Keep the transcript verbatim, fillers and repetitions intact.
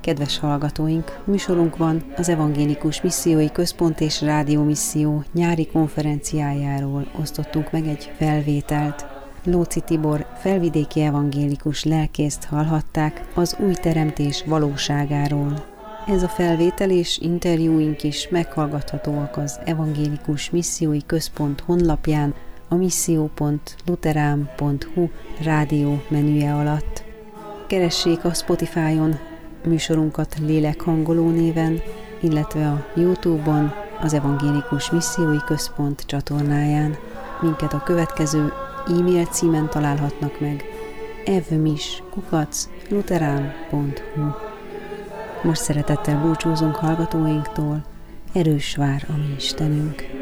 Kedves hallgatóink, műsorunkban az Evangélikus Missziói Központ és Rádiómisszió nyári konferenciájáról osztottunk meg egy felvételt. Lóczy Tibor felvidéki evangélikus lelkészt hallhatták az új teremtés valóságáról. Ez a felvétel és interjúink is meghallgathatóak az Evangélikus Missziói Központ honlapján, a misszió pont luterán pont hu rádió menüje alatt. Keressék a Spotify-on műsorunkat Lélekhangoló néven, illetve a YouTube-on az Evangélikus Missziói Központ csatornáján. Minket a következő e-mail címen találhatnak meg: evmis kukac luterán pont hu. Most szeretettel búcsúzunk hallgatóinktól. Erős vár a mi Istenünk!